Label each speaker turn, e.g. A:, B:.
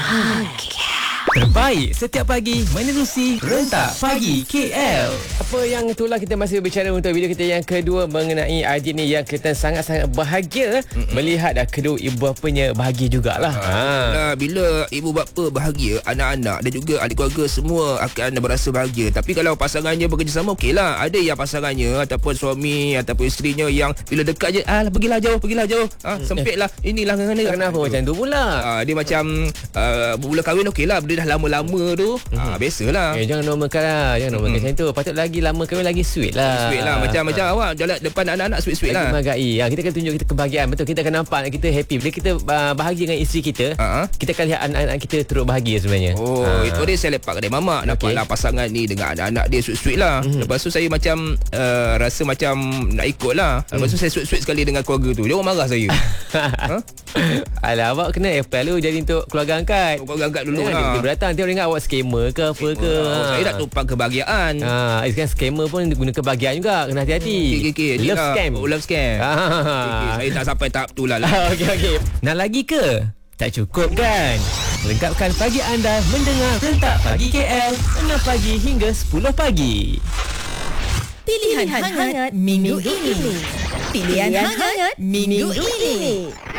A: Terbaik setiap pagi menerusi Rentak Pagi KL.
B: Apa yang itulah kita masih berbicara untuk video kita yang kedua mengenai Aidil ni yang kita sangat-sangat bahagia melihat kedua ibu bapanya bahagia jugalah.
C: Bila ibu bapa bahagia, anak-anak dan juga ahli keluarga semua akan berasa bahagia. Tapi kalau pasangannya bekerjasama, okeylah. Ada yang pasangannya ataupun suami ataupun isterinya yang bila dekat je, pergilah jauh. Sempitlah. Inilah
B: Kenapa macam tu pula?
C: dia macam mula kahwin okeylah. Dia dah lama-lama tu biasalah.
B: Jangan normalkan lah. Jangan normalkan macam tu. Patut lagi lama kahwin lagi sweet lah.
C: Macam awak jalan depan anak-anak sweet lah.
B: Menghargai. Kita akan tunjuk kita kebahagiaan. Betul, kita akan nampak kita happy. Bila kita bahagia dengan isteri kita, kita akan lihat anak-anak kita turut bahagia sebenarnya.
C: Itu dia saya lepak kedai mamak. Nampaklah pasangan ni dengan anak-anak dia sweet-sweet lah. Lepas tu saya macam rasa macam nak ikut lah. Lepas tu saya sweet-sweet sekali dengan keluarga tu. Dia orang marah saya.
B: Alah, awak kena apply dulu jadi untuk keluarga angkat.
C: Keluarga angkat dulu lah.
B: Dia datang, dia orang ingat awak scammer ke apa ke.
C: Saya nak tumpang kebahagiaan.
B: Sekarang scammer pun guna kebahagiaan juga. Kena hati-hati.
C: Love
B: scam.
C: Love scam. Saya tak sampai tahap tu lah.
B: Okey. Nak lagi ke? Tak cukup kan? Lengkapkan pagi anda mendengar Rentak Pagi KL 6 pagi hingga 10 pagi.
D: Pilihan hangat minggu ini. Pilihan hangat minggu ini.